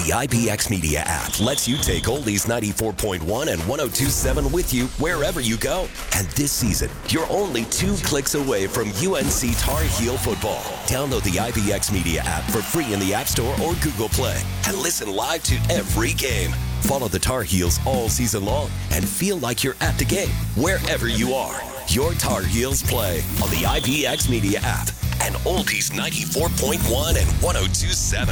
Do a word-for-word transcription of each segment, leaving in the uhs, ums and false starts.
The I B X Media app lets you take Oldies ninety-four point one and one oh two point seven with you wherever you go. And this season, you're only two clicks away from U N C Tar Heel football. Download the I B X Media app for free in the App Store or Google Play and listen live to every game. Follow the Tar Heels all season long and feel like you're at the game wherever you are. Your Tar Heels play on the I B X Media app and Oldies ninety-four point one and one oh two point seven.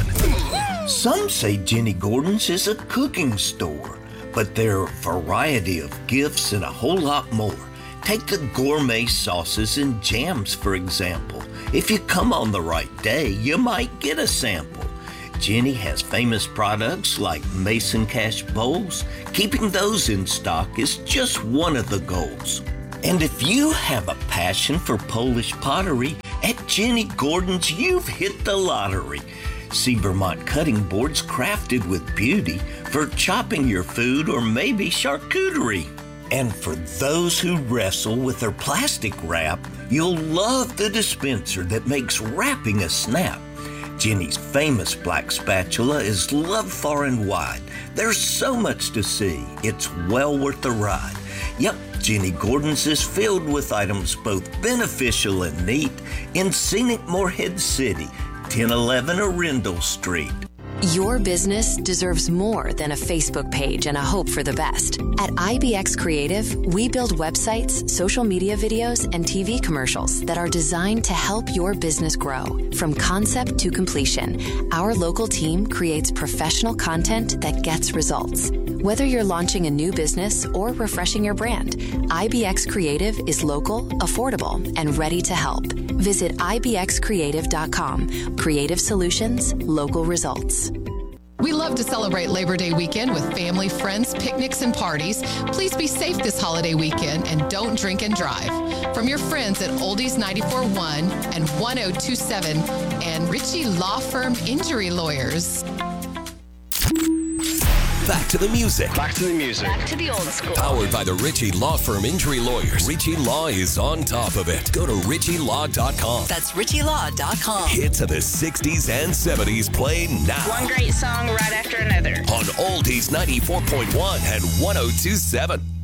Some say Jenny Gordon's is a cooking store, but there are a variety of gifts and a whole lot more. Take the gourmet sauces and jams, for example. If you come on the right day, you might get a sample. Jenny has famous products like Mason Cash bowls. Keeping those in stock is just one of the goals. And if you have a passion for Polish pottery, at Jenny Gordon's you've hit the lottery. See Vermont cutting boards crafted with beauty for chopping your food or maybe charcuterie. And for those who wrestle with their plastic wrap, you'll love the dispenser that makes wrapping a snap. Jenny's famous black spatula is loved far and wide. There's so much to see, it's well worth the ride. Yep, Jenny Gordon's is filled with items both beneficial and neat in scenic Morehead City, ten eleven Arundel Street. Your business deserves more than a Facebook page and a hope for the best. At I B X Creative, we build websites, social media videos, and T V commercials that are designed to help your business grow. From concept to completion, our local team creates professional content that gets results. Whether you're launching a new business or refreshing your brand, I B X Creative is local, affordable, and ready to help. Visit I B X creative dot com. Creative solutions, local results. We love to celebrate Labor Day weekend with family, friends, picnics, and parties. Please be safe this holiday weekend and don't drink and drive. From your friends at Oldies ninety-four point one and one oh two point seven and Ritchie Law Firm Injury Lawyers. Back to the music. Back to the music. Back to the old school. Powered by the Ritchie Law Firm Injury Lawyers. Ritchie Law is on top of it. Go to ritchie law dot com. That's ritchie law dot com. Hits of the sixties and seventies play now. One great song right after another. On Oldies ninety-four point one and one oh two point seven.